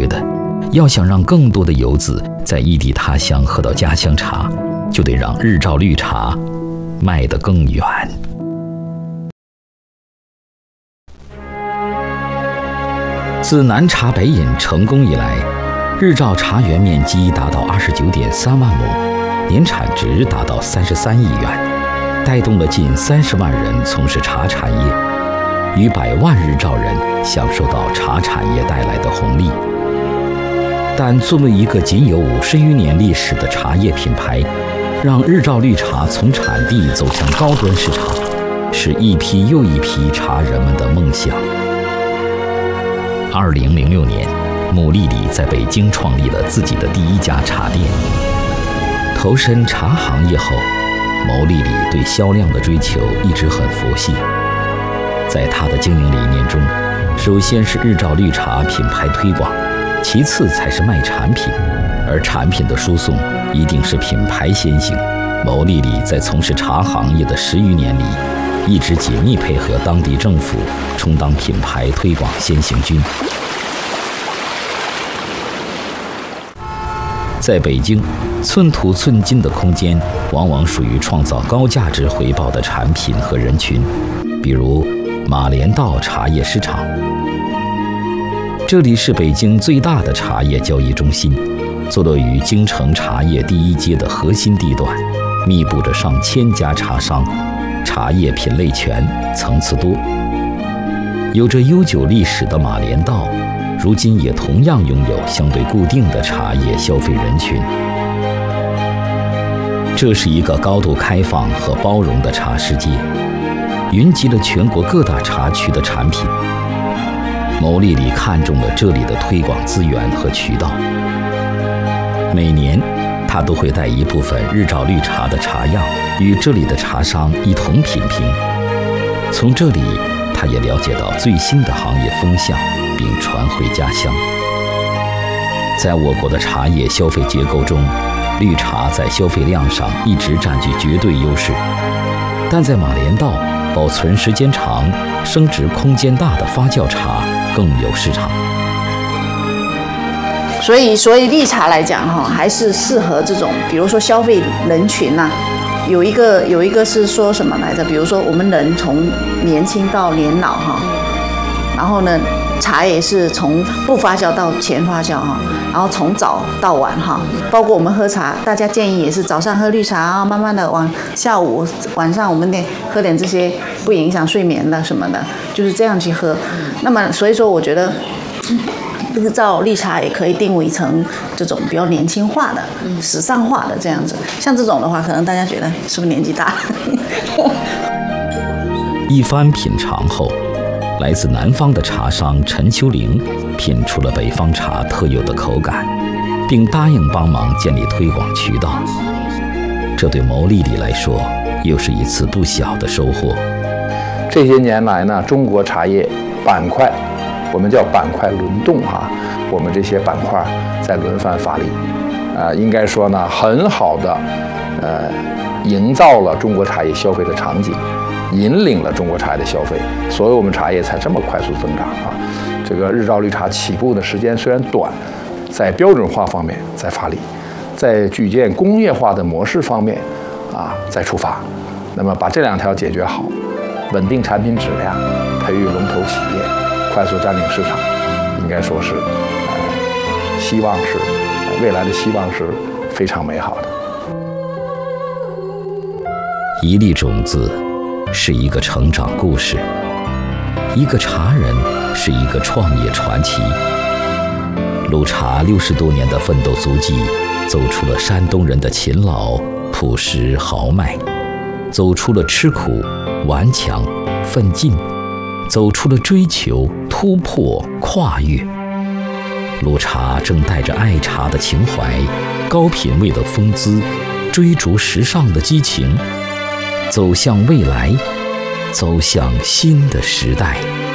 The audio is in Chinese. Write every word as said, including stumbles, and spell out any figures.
觉得，要想让更多的游子在异地他乡喝到家乡茶，就得让日照绿茶卖得更远。自南茶北饮成功以来，日照茶园面积达到二十九点三万亩，年产值达到三十三亿元，带动了近三十万人从事茶产业，逾百万日照人享受到茶产业带来的红利。但作为一个仅有五十余年历史的茶叶品牌，让日照绿茶从产地走向高端市场，是一批又一批茶人们的梦想。二零零六年，牟丽丽在北京创立了自己的第一家茶店。投身茶行业后，牟丽丽对销量的追求一直很佛系。在她的经营理念中，首先是日照绿茶品牌推广，其次才是卖产品，而产品的输送一定是品牌先行。牟丽丽在从事茶行业的十余年里，一直紧密配合当地政府，充当品牌推广先行军。在北京，寸土寸金的空间往往属于创造高价值回报的产品和人群，比如马连道茶叶市场。这里是北京最大的茶叶交易中心，坐落于京城茶叶第一街的核心地段，密布着上千家茶商，茶叶品类全，层次多。有着悠久历史的马连道，如今也同样拥有相对固定的茶叶消费人群。这是一个高度开放和包容的茶世界，云集了全国各大茶区的产品。牟丽丽看中了这里的推广资源和渠道，每年她都会带一部分日照绿茶的茶样与这里的茶商一同品评。从这里，她也了解到最新的行业风向，并传回家乡。在我国的茶叶消费结构中，绿茶在消费量上一直占据绝对优势，但在马连道，保存时间长、升值空间大的发酵茶更有市场。 所以，所以绿茶来讲哈，还是适合这种，比如说消费人群呐、啊。有一个有一个是说什么来着？比如说我们人从年轻到年老哈，然后呢，茶也是从不发酵到全发酵哈，然后从早到晚哈，包括我们喝茶，大家建议也是早上喝绿茶，慢慢的往下午晚上我们得喝点这些不影响睡眠的什么的，就是这样去喝。那么所以说，我觉得日照绿茶也可以定位成这种比较年轻化的、时尚化的这样子。像这种的话，可能大家觉得是不是年纪大？ 一番品尝后，来自南方的茶商陈秋玲品出了北方茶特有的口感，并答应帮忙建立推广渠道。这对牟丽丽来说，又是一次不小的收获。 这些年来呢，中国茶叶板块，我们叫板块轮动哈、啊，我们这些板块在轮番发力，呃，应该说呢，很好的，呃，营造了中国茶叶消费的场景，引领了中国茶叶的消费，所以我们茶叶才这么快速增长啊。这个日照绿茶起步的时间虽然短，在标准化方面在发力，在举荐工业化的模式方面啊在出发，那么把这两条解决好，稳定产品质量，培育龙头企业，快速占领市场，应该说是，呃，希望是、呃、未来的希望是非常美好的。 一粒种子是一个成长故事，一个茶人是一个创业传奇。陆茶六十多年的奋斗足迹，走出了山东人的勤劳、朴实、豪迈，走出了吃苦、顽强、奋进，走出了追求、突破、跨越。陆茶正带着爱茶的情怀、高品位的风姿、追逐时尚的激情，走向未来，走向新的时代。